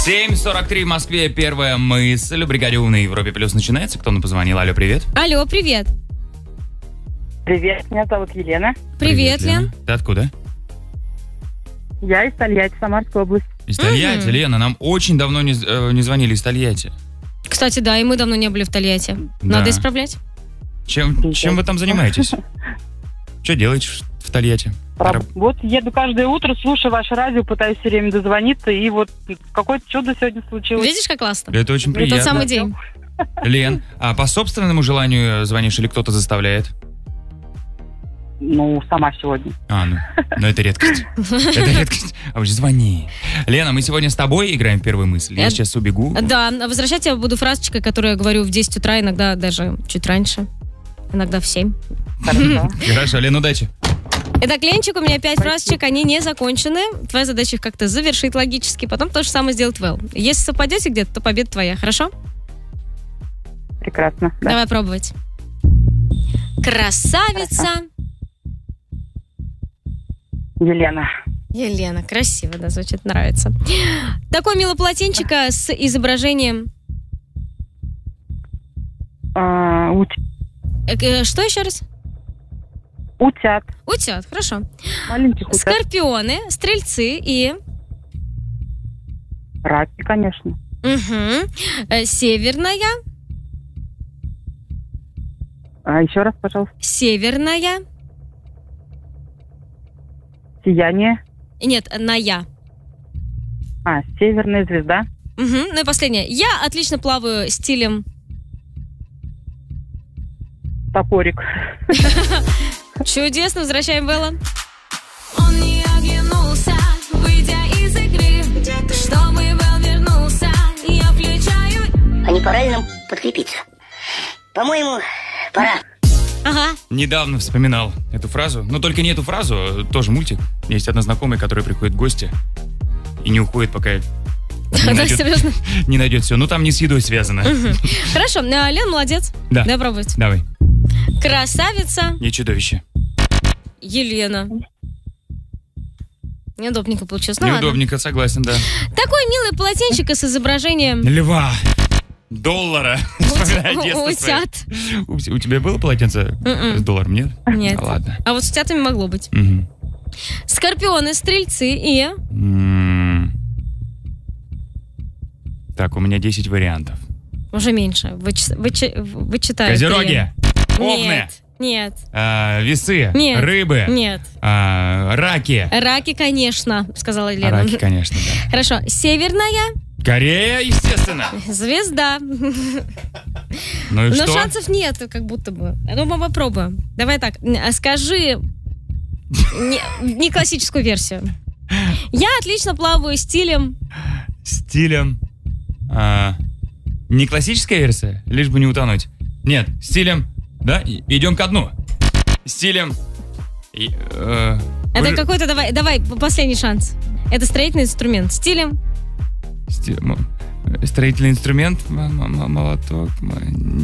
7:43 в Москве. Первая мысль. В бригаде «Умный» Европе Плюс начинается. Кто нам позвонил? Алло, привет. Алло, привет. Привет, меня зовут Елена. Привет, Лен. Ты откуда? Я из Тольятти, Самарской области. Из Тольятти. Лена, нам очень давно не звонили из Тольятти. Кстати, да, и мы давно не были в Тольятти. Да. Надо исправлять. Чем вы там занимаетесь? Что делаете в Тольятти? Вот еду каждое утро, слушаю ваше радио, пытаюсь все время дозвониться, и вот какое-то чудо сегодня случилось. Видишь, как классно? Это очень Это приятно. тот самый день. Лен, а по собственному желанию звонишь или кто-то заставляет? Ну, сама сегодня. Ну это редкость. Это редкость. А уж звони. Лена, мы сегодня с тобой играем в первую мысль. Я сейчас убегу. Да, возвращать я буду фразочкой, которую я говорю в 10 утра, иногда даже чуть раньше. Иногда в 7. Хорошо, Лен, удачи. Итак, Ленчик, у меня 5 фразочек, они не закончены. Твоя задача их как-то завершить логически, потом то же самое сделать Вэл. Если совпадете где-то, то победа твоя, хорошо? Прекрасно. Да. Давай пробовать. Красавица. Елена. Елена, красиво, да, звучит, нравится. Такое милое полотенчико с изображением... Что еще раз? Утят. Утят, хорошо. Маленьких утят. Скорпионы, стрельцы и... Раки, конечно. Угу. Северная. Еще раз, пожалуйста. Северная. Сияние. Нет, ная. Северная звезда. Угу. Ну и последнее. Я отлично плаваю стилем... Топорик. Чудесно, возвращаем Белла. Он не оглянулся, выйдя из игры. Чтобы Вэл вернулся, я включаю. А не пора ли нам подкрепиться? По-моему, пора. Ага. Недавно вспоминал эту фразу. Но только не эту фразу, тоже мультик. Есть одна знакомая, которая приходит в гости и не уходит, пока Серьезно? не найдет все. Ну, там не с едой связано. Хорошо, Лен, молодец. Да. Давай пробовать. Давай. Красавица. Не чудовище. Елена. Неудобненько получилось. Ну, Неудобненько, согласен, да. ладно. Такое милое полотенчико с изображением... Льва. Доллара. Вспоминаю детство свое. Утят. У тебя было полотенце с долларом, нет? Нет. Ладно. А вот с утятами могло быть. Скорпионы, стрельцы и... Так, у меня 10 вариантов. Уже меньше. Вычитаю. Козероги. Овны. Нет. Весы. Нет. Рыбы. Нет. Раки. Раки, конечно, сказала Елена. Раки, конечно, да. Хорошо. Северная. Корея, естественно. Звезда. Ну и Но что? шансов нет, как будто бы. Ну, мы попробуем. Давай так. Скажи не классическую версию. Я отлично плаваю стилем... Стилем... Не классическая версия, лишь бы не утонуть. Нет, стилем... Да, идем ко дну. Стилем... Это какой-то... Давай, последний шанс. Это строительный инструмент. Стилем... Строительный инструмент, молоток...